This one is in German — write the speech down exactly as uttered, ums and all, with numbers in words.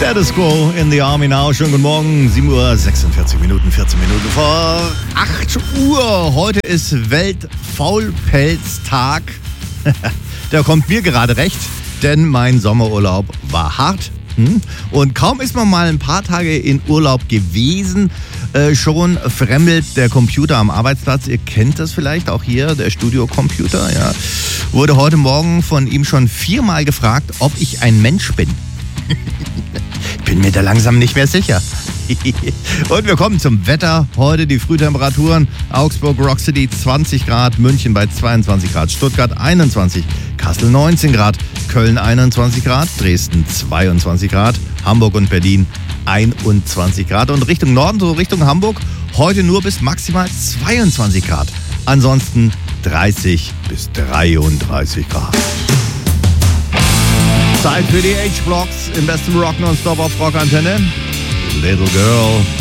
Status Quo in the Army Now. Schönen guten Morgen, sieben Uhr sechsundvierzig Minuten, vierzehn Minuten vor acht Uhr. Heute ist Weltfaulpelztag. Der kommt mir gerade recht, denn mein Sommerurlaub war hart. Und kaum ist man mal ein paar Tage in Urlaub gewesen, äh, schon fremdelt der Computer am Arbeitsplatz. Ihr kennt das vielleicht auch hier, der Studiocomputer. Ja. Wurde heute Morgen von ihm schon viermal gefragt, ob ich ein Mensch bin. Bin mir da langsam nicht mehr sicher. Und wir kommen zum Wetter. Heute die Frühtemperaturen. Augsburg, Rock City zwanzig Grad, München bei zweiundzwanzig Grad, Stuttgart einundzwanzig, Kassel neunzehn Grad, Köln einundzwanzig Grad, Dresden zweiundzwanzig Grad, Hamburg und Berlin einundzwanzig Grad. Und Richtung Norden, so Richtung Hamburg, heute nur bis maximal zweiundzwanzig Grad. Ansonsten dreißig bis dreiunddreißig Grad. Zeit für die H-Blocks im besten Rock nonstop auf Rockantenne. Little Girl.